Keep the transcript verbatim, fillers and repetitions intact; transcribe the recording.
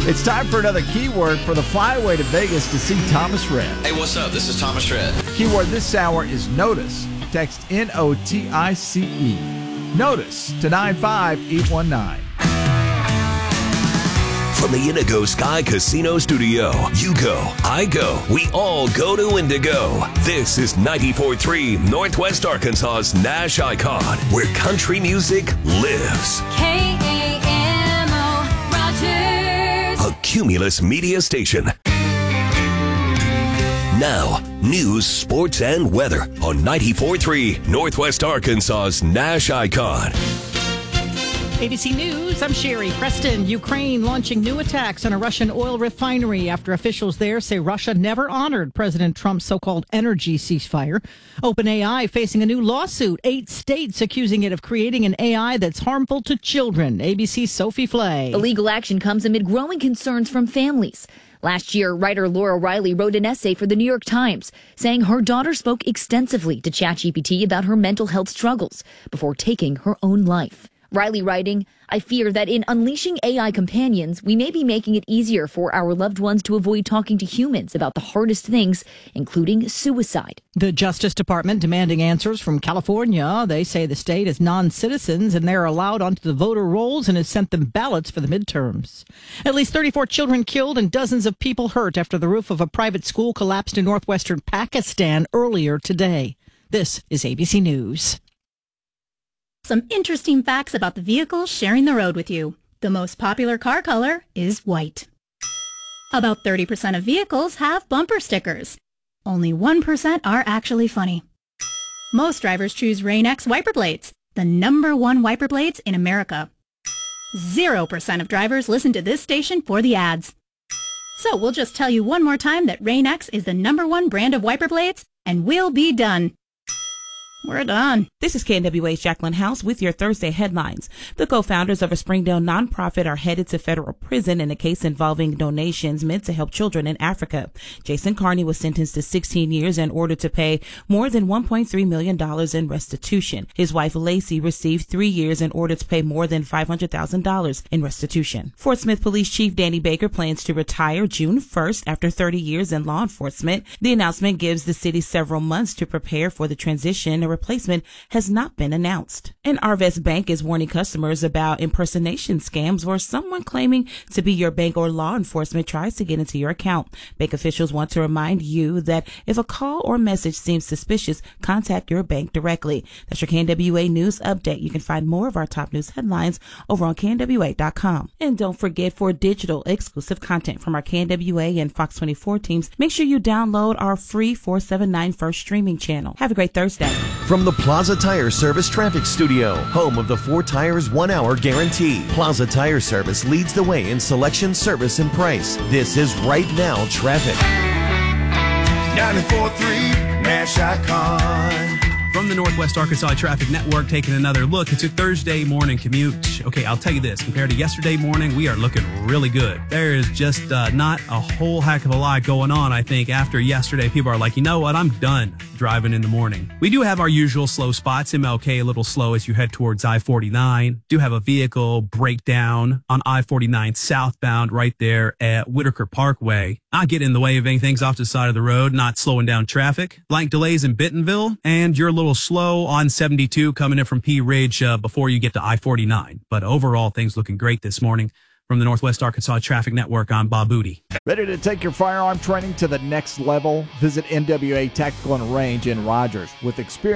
It's time for another keyword for the flyaway to Vegas to see Thomas Rhett. Hey, what's up? This is Thomas Rhett. Keyword this hour is notice. Text N O T I C E. Notice to nine five eight one nine. From the Indigo Sky Casino Studio, you go, I go, we all go to Indigo. This is ninety-four point three Northwest Arkansas's Nash Icon, where country music lives. K A M O Rogers. A Cumulus media station. Now, news, sports, and weather on ninety-four point three Northwest Arkansas's Nash Icon. A B C News, I'm Sherry Preston. Ukraine launching new attacks on a Russian oil refinery after officials there say Russia never honored President Trump's so-called energy ceasefire. OpenAI facing a new lawsuit. Eight states accusing it of creating an A I that's harmful to children. A B C's Sophie Flay. The legal action comes amid growing concerns from families. Last year, writer Laura Riley wrote an essay for the New York Times saying her daughter spoke extensively to ChatGPT about her mental health struggles before taking her own life. Riley writing, I fear that in unleashing A I companions, we may be making it easier for our loved ones to avoid talking to humans about the hardest things, including suicide. The Justice Department demanding answers from California. They say the state is non-citizens and they're allowed onto the voter rolls and has sent them ballots for the midterms. At least thirty-four children killed and dozens of people hurt after the roof of a private school collapsed in northwestern Pakistan earlier today. This is A B C News. Some interesting facts about the vehicles sharing the road with you. The most popular car color is white. About thirty percent of vehicles have bumper stickers. Only one percent are actually funny. Most drivers choose Rain-X wiper blades, the number one wiper blades in America. Zero percent of drivers listen to this station for the ads. So we'll just tell you one more time that Rain-X is the number one brand of wiper blades, and we'll be done. We're done. This is K N W A's Jacqueline House with your Thursday headlines. The co-founders of a Springdale nonprofit are headed to federal prison in a case involving donations meant to help children in Africa. Jason Carney was sentenced to sixteen years and ordered to pay more than one point three million dollars in restitution. His wife Lacey received three years and ordered to pay more than five hundred thousand dollars in restitution. Fort Smith Police Chief Danny Baker plans to retire June first after thirty years in law enforcement. The announcement gives the city several months to prepare for the transition. A replacement has not been announced. And Arvest Bank is warning customers about impersonation scams where someone claiming to be your bank or law enforcement tries to get into your account. Bank officials want to remind you that if a call or message seems suspicious, contact your bank directly. That's your K N W A News Update. You can find more of our top news headlines over on K N W A dot com. And don't forget, for digital exclusive content from our K N W A and Fox twenty-four teams, make sure you download our free four seventy-nine First streaming channel. Have a great Thursday. From the Plaza Tire Service Traffic Studio, home of the four tires one hour guarantee, Plaza Tire Service leads the way in selection, service, and price. This is Right Now Traffic. ninety-four point three Nash Icon. From the Northwest Arkansas Traffic Network, taking another look. It's a Thursday morning commute. Okay, I'll tell you this. Compared to yesterday morning, we are looking really good. There is just uh, not a whole heck of a lot going on, I think. After yesterday, people are like, you know what? I'm done driving in the morning. We do have our usual slow spots. M L K a little slow as you head towards I forty-nine. Do have a vehicle breakdown on I forty-nine southbound right there at Whitaker Parkway. Not getting in the way of anything's off the side of the road, not slowing down traffic. Like delays in Bentonville, and you're a little slow on seventy-two coming in from Pea Ridge uh, before you get to I forty-nine. But overall, things looking great this morning. From the Northwest Arkansas Traffic Network, I'm Bob Booty. Ready to take your firearm training to the next level? Visit N W A Tactical and Range in Rogers. With experience